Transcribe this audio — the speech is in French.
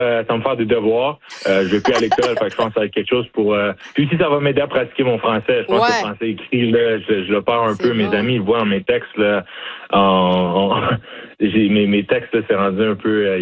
ça va me faire des devoirs. Je vais plus à l'école, fait que je pense que ça va être quelque chose pour... Puis aussi, ça va m'aider à pratiquer mon français. Je pense que le français écrit, là, je le perds un peu. Mes amis, ils voient dans mes textes, là, mes textes, là, c'est rendu un peu...